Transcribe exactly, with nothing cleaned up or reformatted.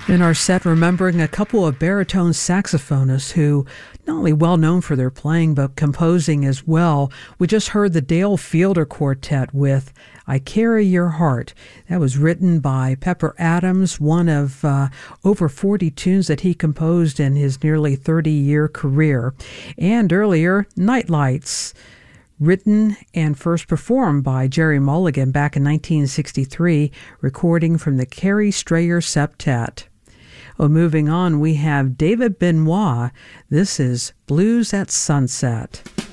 In our set, remembering a couple of baritone saxophonists who not only well known for their playing but composing as well. We just heard the Dale Fielder Quartet with I Carry Your Heart. That was written by Pepper Adams, one of uh, over forty tunes that he composed in his nearly thirty-year career. And earlier, Nightlights, written and first performed by Jerry Mulligan back in nineteen sixty-three, recording from the Carrie Strayer Septet. Well, moving on, we have David Benoit. This is Blues at Sunset.